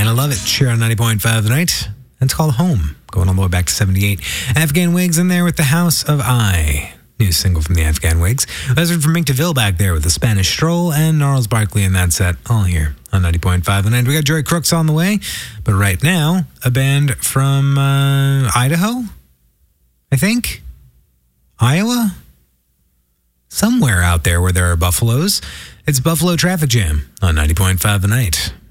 I love it. Cheer on 90.5 the night. It's called Home, going all the way back to 78. Afghan Wigs in there with The House of I. New single from the Afghan Wigs. Lizard from Mink DeVille back there with The Spanish Stroll, and Gnarls Barkley in that set, all here on 90.5 the night. We got Joy Crooks on the way, but right now, a band from Idaho, I think? Iowa? Somewhere out there where there are buffaloes. It's Buffalo Traffic Jam on 90.5 the night.